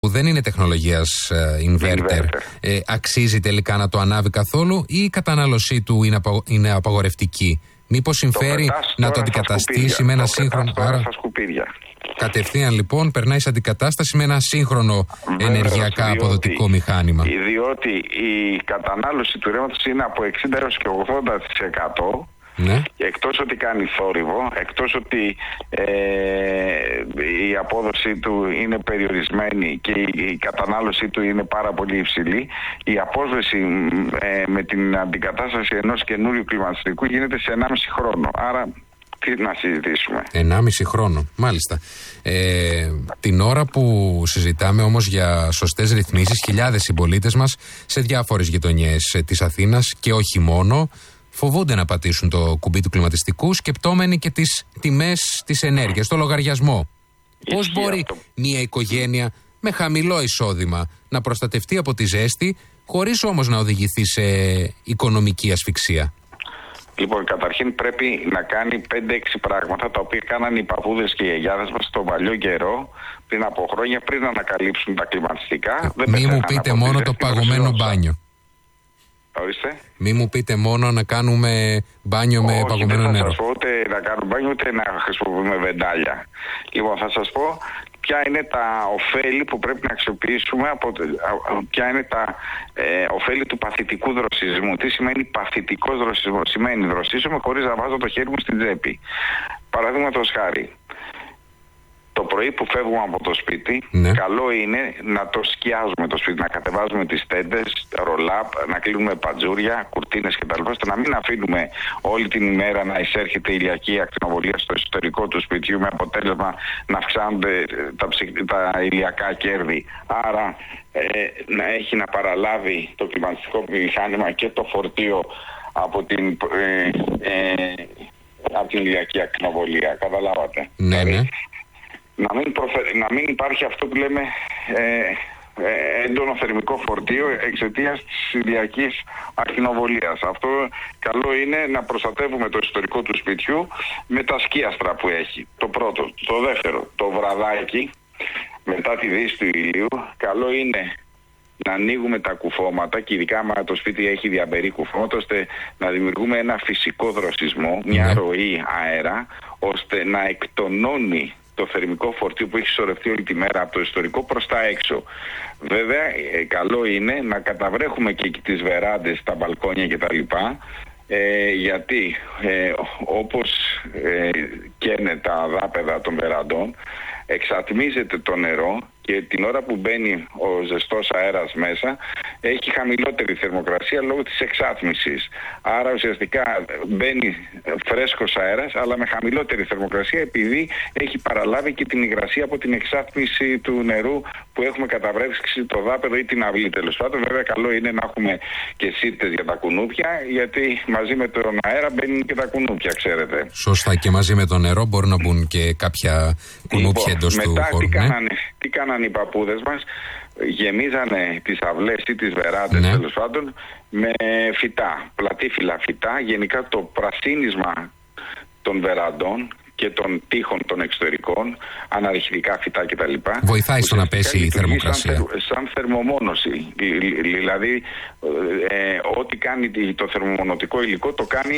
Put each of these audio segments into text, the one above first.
που δεν είναι τεχνολογίας inverter, αξίζει τελικά να το ανάβει καθόλου ή η κατανάλωσή του είναι απαγορευτική? Μήπως συμφέρει να το αντικαταστήσει με ένα σύγχρονο? Στα σκουπίδια. Κατευθείαν λοιπόν περνάει σε αντικατάσταση με ένα σύγχρονο ενεργειακά αποδοτικό μηχάνημα. Διότι η κατανάλωση του ρεύματος είναι από 60 έως και 80%. Ναι. Εκτός ότι κάνει θόρυβο, εκτός ότι η απόδοση του είναι περιορισμένη και η κατανάλωση του είναι πάρα πολύ υψηλή, η απόσβεση με την αντικατάσταση ενός καινούριου κλιματιστικού γίνεται σε 1,5 χρόνο. Άρα τι να συζητήσουμε? 1,5 χρόνο, μάλιστα. Την ώρα που συζητάμε όμως για σωστές ρυθμίσεις, χιλιάδες συμπολίτες μας σε διάφορες γειτονιές της Αθήνας και όχι μόνο, φοβούνται να πατήσουν το κουμπί του κλιματιστικού, σκεπτόμενοι και τις τιμές της ενέργειας, το λογαριασμό. Πώς μπορεί μια οικογένεια με χαμηλό εισόδημα να προστατευτεί από τη ζέστη, χωρίς όμως να οδηγηθεί σε οικονομική ασφυξία? Λοιπόν, καταρχήν πρέπει να κάνει 5-6 πράγματα τα οποία κάνανε οι παππούδες και οι γιαγιάδες μας στον παλιό καιρό, πριν από χρόνια, πριν ανακαλύψουν τα κλιματιστικά. Μη μου πείτε μόνο το παγωμένο μπάνιο. Ορίστε. Μη μου πείτε μόνο να κάνουμε μπάνιο με παγωμένο νερό. Δεν θα σας πω ούτε να κάνουμε μπάνιο ούτε να χρησιμοποιούμε βεντάλια. Λοιπόν, θα σας πω ποια είναι τα ωφέλη που πρέπει να αξιοποιήσουμε, ποια είναι τα ωφέλη του παθητικού δροσισμού. Τι σημαίνει παθητικός δροσισμός? Σημαίνει δροσίζομαι χωρίς να βάζω το χέρι μου στην τσέπη. Παραδείγματος χάρη, το πρωί που φεύγουμε από το σπίτι, ναι, καλό είναι να το σκιάζουμε το σπίτι, να κατεβάζουμε τις τέντες, ρολάπ, να κλείνουμε πατζούρια, κουρτίνες κτλ. ώστε να μην αφήνουμε όλη την ημέρα να εισέρχεται η ηλιακή ακτινοβολία στο εσωτερικό του σπιτιού, με αποτέλεσμα να αυξάνονται τα ηλιακά κέρδη. Άρα να έχει να παραλάβει το κλιματιστικό μηχάνημα και το φορτίο από την ηλιακή ακτινοβολία. Καταλάβατε? Ναι, ναι. Να μην υπάρχει αυτό που λέμε έντονο θερμικό φορτίο εξαιτίας της ηλιακής ακτινοβολίας. Αυτό καλό είναι να προστατεύουμε το ιστορικό του σπιτιού με τα σκίαστρα που έχει. Το πρώτο. Το δεύτερο, το βραδάκι μετά τη δύση του ηλίου, καλό είναι να ανοίγουμε τα κουφώματα, και ειδικά αν το σπίτι έχει διαμπερή κουφώματα, ώστε να δημιουργούμε ένα φυσικό δροσισμό, μια ροή αέρα, ώστε να εκτονώνει το θερμικό φορτίο που έχει σωρευτεί όλη τη μέρα από το ιστορικό προς τα έξω. Βέβαια, καλό είναι να καταβρέχουμε και τις βεράντες, τα μπαλκόνια κτλ. Γιατί όπως καίνε τα δάπεδα των βεραντών, εξατμίζεται το νερό και την ώρα που μπαίνει ο ζεστός αέρας μέσα έχει χαμηλότερη θερμοκρασία λόγω της εξάτμισης. Άρα ουσιαστικά μπαίνει φρέσκος αέρας αλλά με χαμηλότερη θερμοκρασία, επειδή έχει παραλάβει και την υγρασία από την εξάτμιση του νερού που έχουμε καταβρέξει το δάπεδο ή την αυλή, τέλος πάντων. Βέβαια, καλό είναι να έχουμε και σύρτες για τα κουνούπια, γιατί μαζί με τον αέρα μπαίνουν και τα κουνούπια, ξέρετε. Σωστά, και μαζί με το νερό μπορούν να μπουν και κάποια κουνούπια εντός του χώρου. Τι κάνανε οι παππούδες μας? Γεμίζανε τις αυλές ή τις βεράντες, τέλος πάντων, με φυτά, πλατήφυλλα φυτά. Γενικά το πρασίνισμα των βεραντών και των τείχων των εξωτερικών, αναρριχητικά φυτά κτλ. Βοηθάει στο να πέσει η θερμοκρασία. Σαν θερμομόνωση. Δηλαδή, ό,τι κάνει το θερμομονωτικό υλικό το κάνει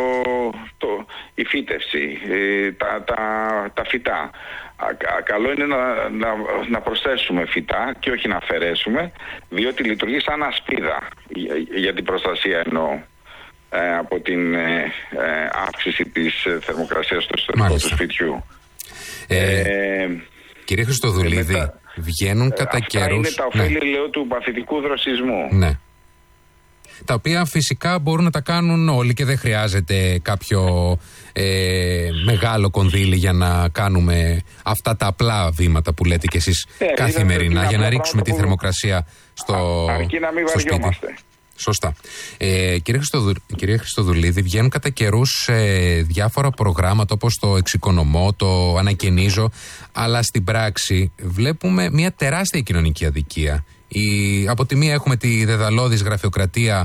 η φύτευση, τα φυτά. Καλό είναι να προσθέσουμε φυτά και όχι να αφαιρέσουμε, διότι λειτουργεί σαν ασπίδα για την προστασία, εννοώ, από την αύξηση της θερμοκρασίας στο εσωτερικό του σπιτιού. Κύριε Χριστοδουλίδη, βγαίνουν κατά καιρούς... Αυτά είναι τα ωφέλη, λέω, του παθητικού δροσισμού. Ναι. Τα οποία φυσικά μπορούν να τα κάνουν όλοι και δεν χρειάζεται κάποιο μεγάλο κονδύλι για να κάνουμε αυτά τα απλά βήματα που λέτε κι εσείς καθημερινά, για να ρίξουμε τη θερμοκρασία στο σπίτι. Σωστά. Κύριε Χριστοδουλίδη, βγαίνουν κατά καιρούς διάφορα προγράμματα όπως το Εξοικονομώ, το Ανακαινίζω, αλλά στην πράξη βλέπουμε μια τεράστια κοινωνική αδικία. Από τη μία έχουμε τη δεδαλώδης γραφειοκρατία,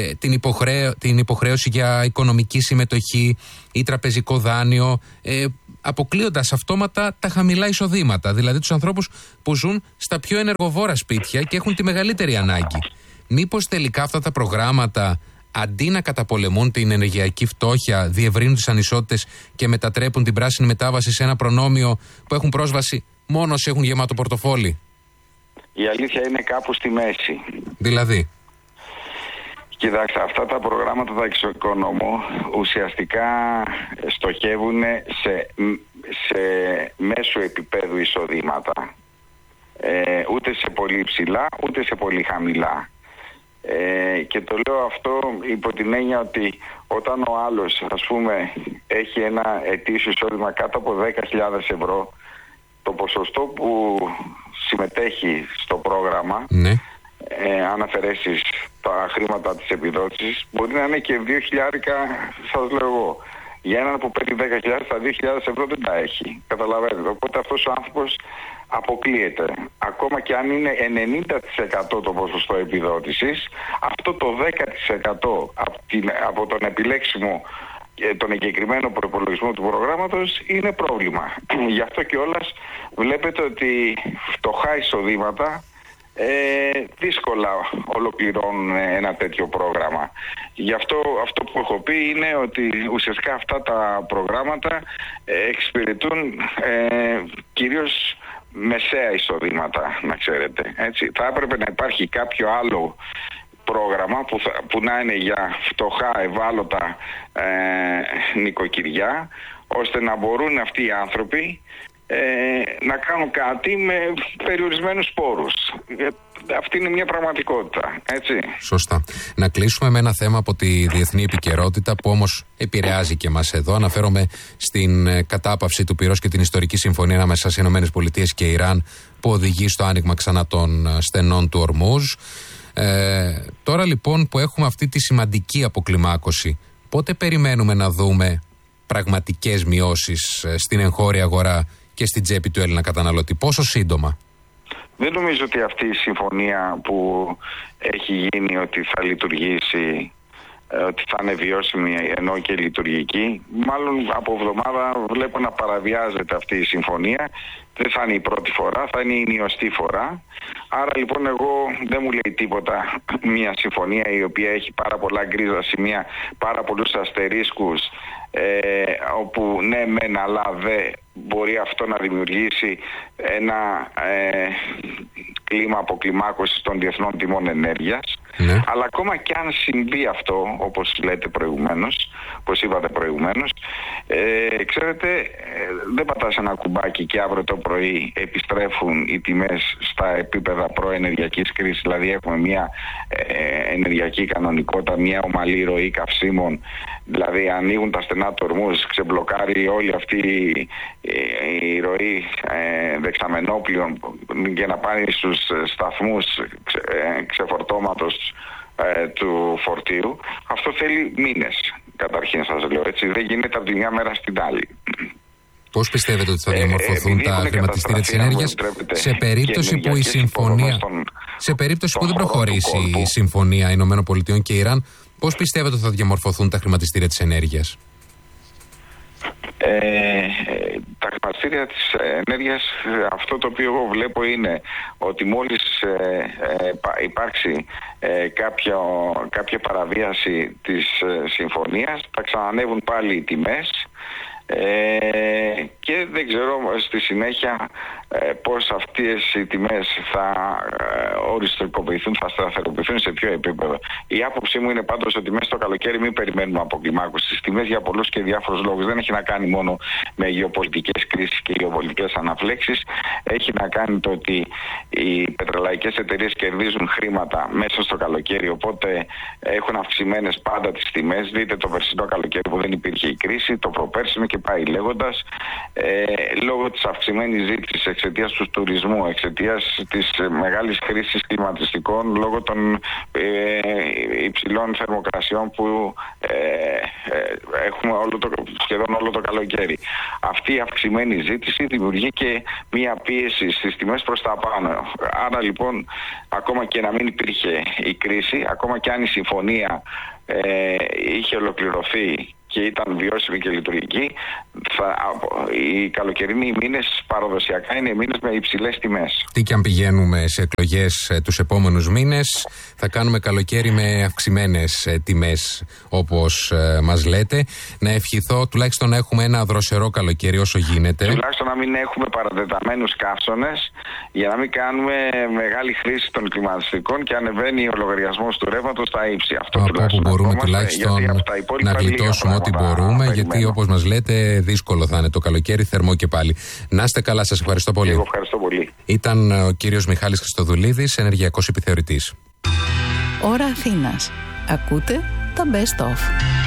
την υποχρέωση για οικονομική συμμετοχή ή τραπεζικό δάνειο, αποκλείοντας αυτόματα τα χαμηλά εισοδήματα, δηλαδή τους ανθρώπους που ζουν στα πιο ενεργοβόρα σπίτια και έχουν τη μεγαλύτερη ανάγκη. Μήπως τελικά αυτά τα προγράμματα, αντί να καταπολεμούν την ενεργειακή φτώχεια, διευρύνουν τις ανισότητες και μετατρέπουν την πράσινη μετάβαση σε ένα προνόμιο που έχουν πρόσβαση μόνο όσοι έχουν γεμάτο πορτοφόλι? Η αλήθεια είναι κάπου στη μέση. Δηλαδή? Κοιτάξτε, αυτά τα προγράμματα τα εξοικονομώ ουσιαστικά στοχεύουν σε μέσο επίπεδου εισοδήματα. Ούτε σε πολύ ψηλά, ούτε σε πολύ χαμηλά. Και το λέω αυτό υπό την έννοια ότι όταν ο άλλος, ας πούμε, έχει ένα ετήσιο εισόδημα κάτω από 10.000 ευρώ, το ποσοστό που συμμετέχει στο πρόγραμμα, ναι, αν αφαιρέσεις τα χρήματα της επιδότησης, μπορεί να είναι και 2.000, σας λέω εγώ. Για έναν που παίρνει 10.000, τα 2.000 ευρώ δεν τα έχει. Καταλαβαίνετε. Οπότε αυτός ο άνθρωπος αποκλείεται. Ακόμα και αν είναι 90% το ποσοστό επιδότησης, αυτό το 10% από τον επιλέξιμο τον εγκεκριμένο προϋπολογισμό του προγράμματος είναι πρόβλημα. Γι' αυτό κιόλας βλέπετε ότι φτωχά εισοδήματα δύσκολα ολοκληρώνουν ένα τέτοιο πρόγραμμα. Γι' αυτό που έχω πει είναι ότι ουσιαστικά αυτά τα προγράμματα εξυπηρετούν κυρίως μεσαία εισοδήματα, να ξέρετε. Έτσι. Θα έπρεπε να υπάρχει κάποιο άλλο πρόγραμμα που να είναι για φτωχά, ευάλωτα νοικοκυριά, ώστε να μπορούν αυτοί οι άνθρωποι να κάνουν κάτι με περιορισμένους πόρους. Αυτή είναι μια πραγματικότητα, έτσι. Σωστά. Να κλείσουμε με ένα θέμα από τη διεθνή επικαιρότητα που όμως επηρεάζει και μας εδώ. Αναφέρομαι στην κατάπαυση του πυρός και την ιστορική συμφωνία ανάμεσα στις ΗΠΑ και Ιράν που οδηγεί στο άνοιγμα ξανά των στενών του Ορμούζ. Τώρα λοιπόν που έχουμε αυτή τη σημαντική αποκλιμάκωση, πότε περιμένουμε να δούμε πραγματικές μειώσεις στην εγχώρια αγορά και στην τσέπη του Έλληνα καταναλωτή? Πόσο σύντομα? Δεν νομίζω ότι αυτή η συμφωνία που έχει γίνει ότι θα λειτουργήσει, ότι θα είναι βιώσιμη ενώ και λειτουργική, μάλλον από εβδομάδα βλέπω να παραβιάζεται αυτή η συμφωνία. Δεν θα είναι η πρώτη φορά, θα είναι η νιωστή φορά. Άρα λοιπόν εγώ δεν μου λέει τίποτα μια συμφωνία η οποία έχει πάρα πολλά γκρίζα σημεία, πάρα πολλούς αστερίσκους, όπου ναι μεν αλλά δεν μπορεί αυτό να δημιουργήσει ένα κλίμα αποκλιμάκωσης των διεθνών τιμών ενέργειας. Ναι. Αλλά ακόμα και αν συμβεί αυτό, όπως λέτε προηγουμένως, όπως είπατε προηγουμένως, ξέρετε, δεν πατάς ένα κουμπάκι και αύριο το πρωί επιστρέφουν οι τιμές στα επίπεδα προενεργειακής κρίσης, δηλαδή έχουμε μια ενεργειακή κανονικότητα, μια ομαλή ροή καυσίμων, δηλαδή ανοίγουν τα στενά του Ορμούζ, ξεμπλοκάρει όλη αυτή η ροή δεξαμενόπλων για να πάνε στους σταθμούς ξεφορτώματος του φορτίου. Αυτό θέλει μήνες, καταρχήν σας λέω, έτσι. Δεν γίνεται από τη μια μέρα στην άλλη. Πώς πιστεύετε ότι θα διαμορφωθούν τα χρηματιστήρια της ενέργειας σε περίπτωση που η συμφωνία, σε περίπτωση που δεν προχωρήσει η συμφωνία ΗΠΑ και Ιράν, πώς πιστεύετε ότι θα διαμορφωθούν τα χρηματιστήρια της ενέργειας? Τα χρηματιστήρια της ενέργειας, αυτό το οποίο εγώ βλέπω είναι ότι μόλις υπάρξει κάποια παραβίαση της συμφωνίας, θα ξανανεύουν πάλι οι τιμές και δεν ξέρω στη συνέχεια πώς αυτές οι τιμές θα οριστικοποιηθούν, θα σταθεροποιηθούν, σε ποιο επίπεδο. Η άποψή μου είναι πάντως ότι μέσα στο καλοκαίρι μην περιμένουμε αποκλιμάκωση στις τιμές για πολλούς και διάφορους λόγους. Δεν έχει να κάνει μόνο με γεωπολιτικές κρίσεις και γεωπολιτικές αναφλέξεις. Έχει να κάνει το ότι οι πετρελαϊκές εταιρείες κερδίζουν χρήματα μέσα στο καλοκαίρι, οπότε έχουν αυξημένες πάντα τις τιμές. Δείτε το περσινό καλοκαίρι που δεν υπήρχε η κρίση, το προπέρσινο και πάει λέγοντας. Λόγω της αυξημένης ζήτησης εξαιτίας του τουρισμού, εξαιτίας της μεγάλης χρήσης κλιματιστικών, λόγω των υψηλών θερμοκρασιών που έχουμε σχεδόν όλο το καλοκαίρι. Αυτή η αυξημένη ζήτηση δημιουργεί και μία πίεση στις τιμές προς τα πάνω. Άρα λοιπόν, ακόμα και να μην υπήρχε η κρίση, ακόμα και αν η συμφωνία είχε ολοκληρωθεί και ήταν βιώσιμη και λειτουργική, οι καλοκαιρινοί μήνες παραδοσιακά είναι μήνες με υψηλές τιμές. Τι και αν πηγαίνουμε σε εκλογές τους επόμενους μήνες, θα κάνουμε καλοκαίρι με αυξημένες τιμές, όπως μας λέτε. Να ευχηθώ τουλάχιστον να έχουμε ένα δροσερό καλοκαίρι όσο γίνεται. Τουλάχιστον να μην έχουμε παρατεταμένους καύσωνες, για να μην κάνουμε μεγάλη χρήση των κλιματιστικών και ανεβαίνει ο λογαριασμός του ρεύματος στα ύψη. Αυτό από όπου μπορούμε τουλάχιστον να γλιτώσουμε ό,τι μπορούμε, γιατί όπως μας λέτε δύσκολο θα είναι το καλοκαίρι, θερμό και πάλι. Να είστε καλά, σας ευχαριστώ πολύ. Εγώ ευχαριστώ πολύ. Ήταν ο κύριος Μιχάλης Χριστοδουλίδης, ενεργειακός επιθεωρητής. Ώρα Αθήνας. Ακούτε τα Best Of.